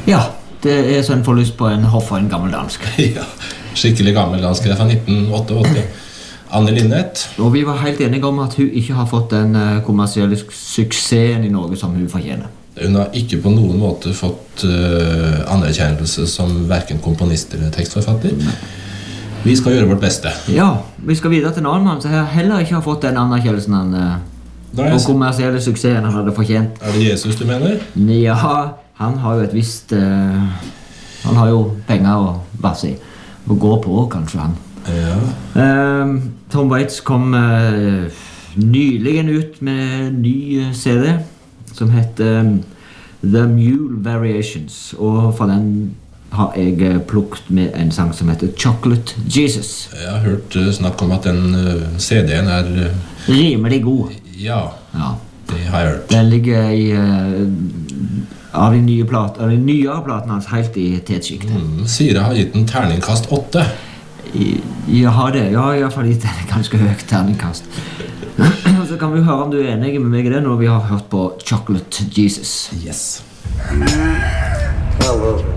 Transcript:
Ja, det så en får lyst på en hoff og en gammeldansk. Ja, skikkelig gammeldansk. Det fra 1988. Anne Linnet. Og vi var helt enige om at hun ikke har fått den kommersielle suksessen i Norge som hun fortjener. Hun har ikke på noen måte fått anerkjennelse som hverken komponist eller tekstforfatter. Nei. Vi skal gjøre vårt beste. Ja, vi skal videre til en annen mann som heller ikke har fått den anerkjennelsen han og kommersielle suksessen han hadde fortjent. Er det Jesus du mener? Ja, han har jo et visst han har jo penger å gå på, kanskje han. Ja. Tom Waits kom nylig ut med en ny CD som heter The Mule Variations, og fra den har jeg plukket med en sang som heter Chocolate Jesus. Jeg har hørt snakk om at den CD-en rimelig god. Ja, det har jeg hørt. Den ligger i av de nyere platene hans helt i tetsjiktet. Sire har gitt en terningkast 8. Jeg har det, ja, i hvert fall gitt en ganske høyt terningkast. Så kan vi høre om du enig med meg i det når vi har hørt på Chocolate Jesus. Yes. Hello.